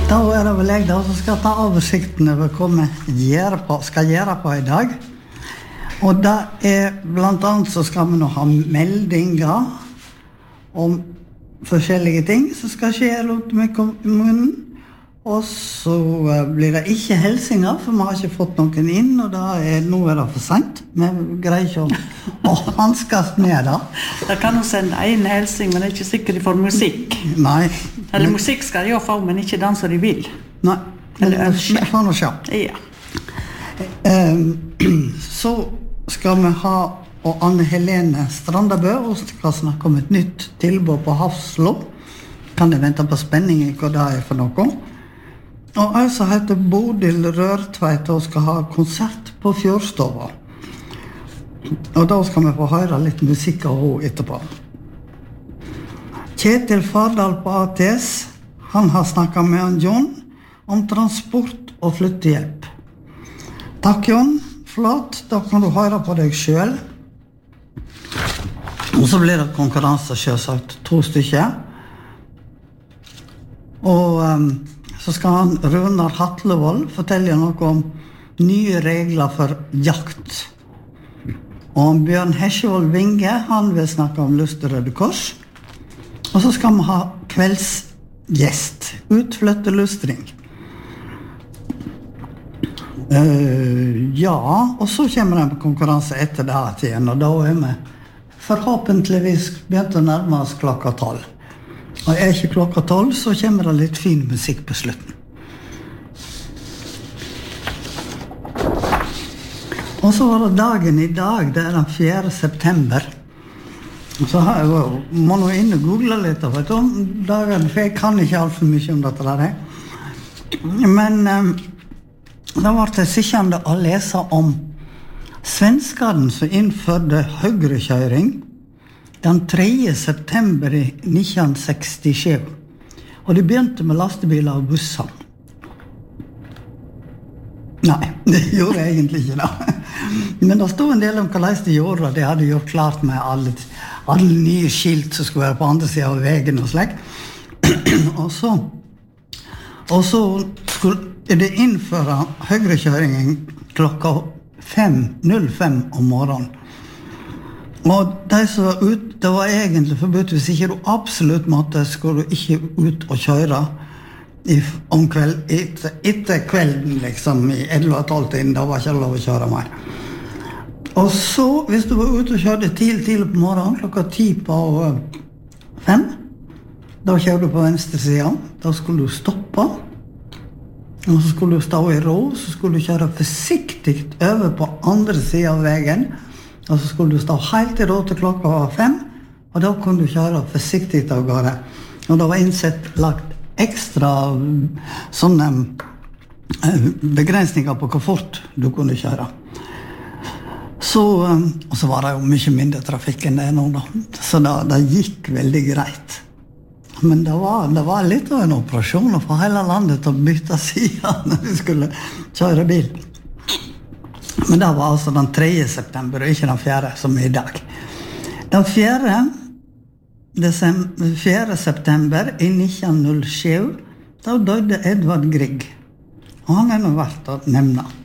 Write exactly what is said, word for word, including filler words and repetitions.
Da er det vel jeg da som skal ta oversikten over hva vi gjør på, skal gjøre på i dag. Og det er blant annet så skal vi nå ha meldinger om forskjellige ting som skal skje rundt med kommunen. Og så blir det ikke helsinger, for vi har ikke fått noen inn, og da er, nå er det for sent. Vi greier ikke å, å hanskast med det. Da kan du sende en helsing, men det er ikke sikkert de får musikk. Nei. Eller men, musikk skal de jo få, men ikke den som de vil. Nei, eller vi får nå se. Ja. Um, så skal vi ha og Anne Helene Strandabø, og skal snakke om et nytt tilbud på Hafslo. Kan jeg vente på spenning i hva det er for noe? Og jeg som heter Bodil Rørtveit og skal ha konsert på Fjordstova. Og da skal vi få høre litt musikk av henne etterpå. Kjetil Fardal på A T S, han har snakket med han John om transport og flyttehjelp. Takk John, flott, da kan du høre på deg selv. Og så blir det konkurranse selvsagt, to stykker. Og um, så skal han Runar Hatlevold fortelle noe om nye regler for jakt. Og Bjørn Hesjevold Vinge, han vil snakke om Lusterøde Kors. Og så skal vi ha kveldsgjest, utflyttelustring. Uh, ja, og så kommer det en konkurranse etter det her til, og da er vi forhåpentligvis begynt å nærme oss klokka tolv. Og er ikke klokka tolv, så kommer det litt fin musikk på slutten. Og så var det dagen i dag, det er den fjerde september. Og så har jeg, må nå inn og google litt vet du, om dagen, for jeg kan ikke alt for mye om dette der. Men um, da var det sikkert å lese om svenskene som innførte høyrekjøring den tredje september i nitten sekstisju. Og de begynte med lastebiler og busser. Nei, det gjorde jeg egentlig ikke da. Men det stod en del om hva de gjorde, og de hadde gjort klart med alle, alle nye skilt som skulle være på andre siden av veien og slik. og så, og så skulle de innføre høyrekjøringen klokka fem null fem om morgenen. Og de som var ut, det var egentlig forbudt, hvis ikke du absolutt måtte, skulle du ikke ut og kjøre i, om kveld, etter, etter kvelden, liksom, i elleve tolv tiden, da var ikke lov å kjøre mer. Og så, hvis du var ute og kjørte tidlig, tidlig på morgenen, klokka ti på fem, da kjørte du på venstre siden, da skulle du stoppe, og så skulle du stå i ro, så skulle du kjøre forsiktig over på andre siden av veien, og så skulle du stå helt i ro til klokka var fem, og da kunne du kjøre forsiktig av gårde. Og det var innsett lagt ekstra sånne begrensninger på hvor fort du kunne kjøre. Så, og så var det jo mye mindre trafikk enn det nå da, så det, det gikk veldig greit. Men det var, det var litt av en operasjon å få hele landet til å bytte siden når vi skulle kjøre bil. Men det var altså den tredje september, og ikke den fjerde, som er i dag. Den fjerde, fjerde september i nitten null sju, da døde Edvard Grieg. Og han er nå verdt å nevne.